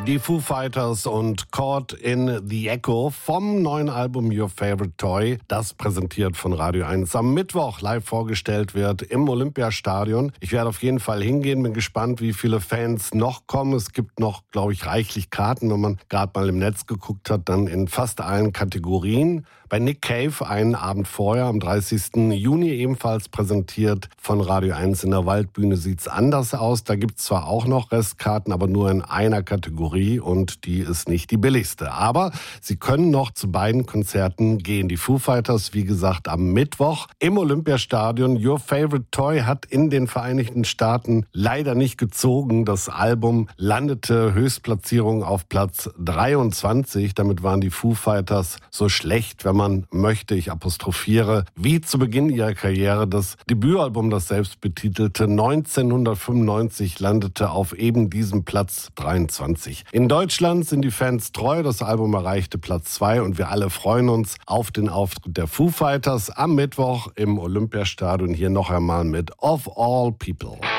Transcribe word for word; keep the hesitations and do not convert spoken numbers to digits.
Die Foo Fighters und Caught in the Echo vom neuen Album Your Favorite Toy, das präsentiert von Radio eins am Mittwoch live vorgestellt wird im Olympiastadion. Ich werde auf jeden Fall hingehen, bin gespannt, wie viele Fans noch kommen. Es gibt noch, glaube ich, reichlich Karten, wenn man gerade mal im Netz geguckt hat, dann in fast allen Kategorien. Bei Nick Cave einen Abend vorher, am dreißigsten Juni ebenfalls präsentiert von Radio eins in der Waldbühne, sieht's anders aus. Da gibt's zwar auch noch Restkarten, aber nur in einer Kategorie und die ist nicht die billigste. Aber Sie können noch zu beiden Konzerten gehen. Die Foo Fighters, wie gesagt, am Mittwoch im Olympiastadion. Your Favorite Toy hat in den Vereinigten Staaten leider nicht gezogen. Das Album landete Höchstplatzierung auf Platz dreiundzwanzig. Damit waren die Foo Fighters so schlecht, wenn man möchte, ich apostrophiere, wie zu Beginn ihrer Karriere. Das Debütalbum, das selbstbetitelte, neunzehnhundertfünfundneunzig landete auf eben diesem Platz dreiundzwanzig. In Deutschland sind die Fans treu, das Album erreichte Platz zwei und wir alle freuen uns auf den Auftritt der Foo Fighters am Mittwoch im Olympiastadion. Hier noch einmal mit Of All People.